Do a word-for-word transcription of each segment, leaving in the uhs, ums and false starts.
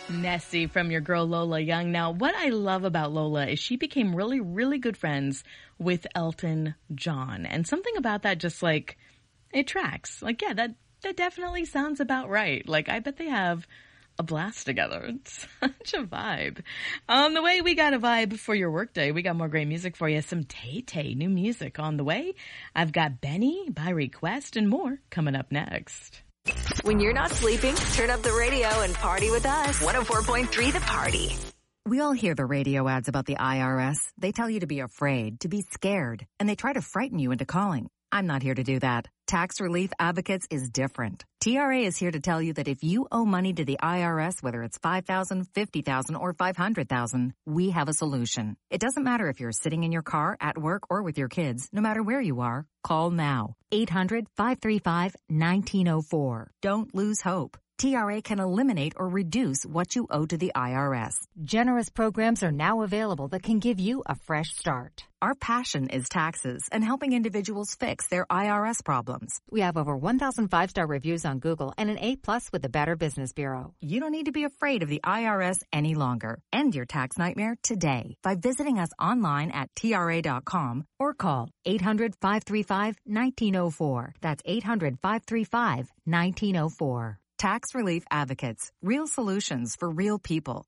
Nessie from your girl Lola Young. Now, what I love about Lola is she became really, really good friends with Elton John. And something about that just like, it tracks. Like, yeah, that, that definitely sounds about right. Like, I bet they have a blast together. It's such a vibe. On the way, we got a vibe for your workday. We got more great music for you. Some Tay-Tay, new music on the way. I've got Benny by request and more coming up next. When you're not sleeping, turn up the radio and party with us. one oh four point three The Party. We all hear the radio ads about the I R S. They tell you to be afraid, to be scared, and they try to frighten you into calling. I'm not here to do that. Tax Relief Advocates is different. T R A is here to tell you that if you owe money to the I R S, whether it's five thousand dollars, fifty thousand dollars, or five hundred thousand dollars, we have a solution. It doesn't matter if you're sitting in your car, at work, or with your kids. No matter where you are, call now. eight hundred, five three five, one nine zero four. Don't lose hope. T R A can eliminate or reduce what you owe to the I R S. Generous programs are now available that can give you a fresh start. Our passion is taxes and helping individuals fix their I R S problems. We have over one thousand five-star reviews on Google and an A plus with the Better Business Bureau. You don't need to be afraid of the I R S any longer. End your tax nightmare today by visiting us online at T R A dot com or call eight hundred, five three five, one nine zero four. That's eight hundred, five three five, one nine zero four. Tax Relief Advocates. Real solutions for real people.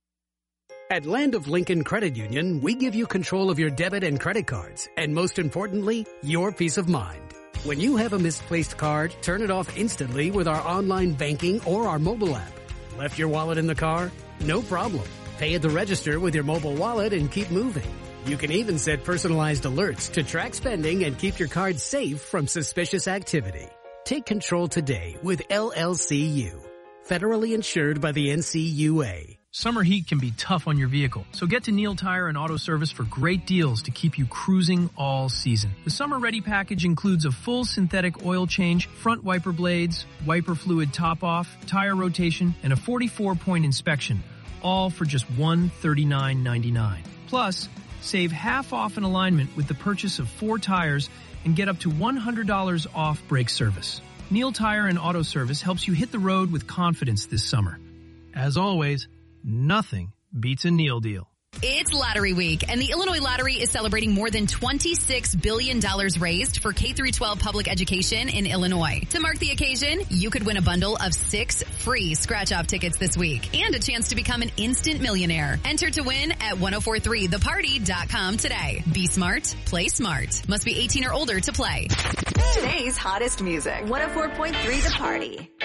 At Land of Lincoln Credit Union, we give you control of your debit and credit cards, and most importantly, your peace of mind. When you have a misplaced card, turn it off instantly with our online banking or our mobile app. Left your wallet in the car? No problem. Pay at the register with your mobile wallet and keep moving. You can even set personalized alerts to track spending and keep your card safe from suspicious activity. Take control today with L L C U. Federally insured by the N C U A. Summer heat can be tough on your vehicle, so get to Neil Tire and Auto Service for great deals to keep you cruising all season. The Summer Ready package includes a full synthetic oil change, front wiper blades, wiper fluid top-off, tire rotation, and a forty-four point inspection, all for just one hundred thirty-nine ninety-nine. Plus, save half off an alignment with the purchase of four tires and get up to one hundred dollars off brake service. Neil Tire and Auto Service helps you hit the road with confidence this summer. As always, nothing beats a Neil deal. It's Lottery Week, and the Illinois Lottery is celebrating more than twenty-six billion dollars raised for K through twelve public education in Illinois. To mark the occasion, you could win a bundle of six free scratch-off tickets this week and a chance to become an instant millionaire. Enter to win at ten forty-three the party dot com today. Be smart, play smart. Must be eighteen or older to play. Today's hottest music. one oh four point three The Party.